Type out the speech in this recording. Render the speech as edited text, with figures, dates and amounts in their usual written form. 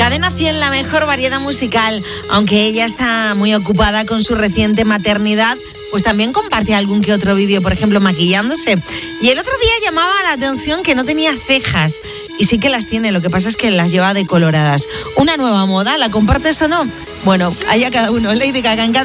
Cadena 100, la mejor variedad musical. Aunque ella está muy ocupada con su reciente maternidad, pues también comparte algún que otro vídeo, por ejemplo, maquillándose. Y el otro día llamaba la atención que no tenía cejas. Y sí que las tiene, lo que pasa es que las lleva decoloradas. Una nueva moda, ¿la compartes o no? Bueno, allá cada uno. Lady Gaga en Cadena.